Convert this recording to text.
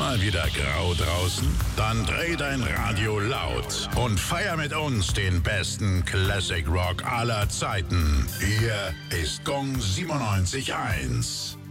Mal wieder grau draußen? Dann dreh dein Radio laut und feier mit uns den besten Classic Rock aller Zeiten. Hier ist Gong 97.1.